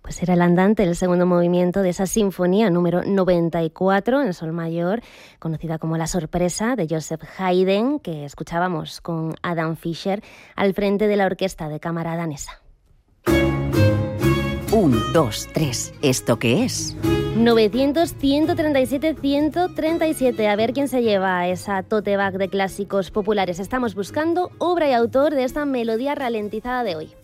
Pues era el andante, el segundo movimiento de esa sinfonía número 94 en sol mayor, conocida como La Sorpresa, de Joseph Haydn, que escuchábamos con Adam Fischer al frente de la orquesta de cámara danesa. 1, 2, 3, ¿esto qué es? 900-137-137. A ver quién se lleva esa tote bag de clásicos populares. Estamos buscando obra y autor de esta melodía ralentizada de hoy.